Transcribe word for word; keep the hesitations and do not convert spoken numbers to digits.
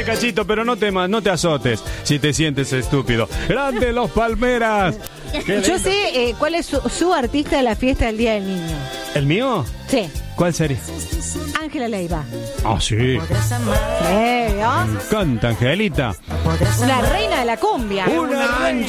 Cachito, pero no te, no te azotes si te sientes estúpido. ¡Grande los Palmeras! Yo sé eh, cuál es su, su artista de la fiesta del Día del Niño. ¿El mío? Sí. ¿Cuál sería? Ángela Leiva. Ah, sí. Sí, ¿no? Me encanta, Angelita. La reina de la cumbia. Una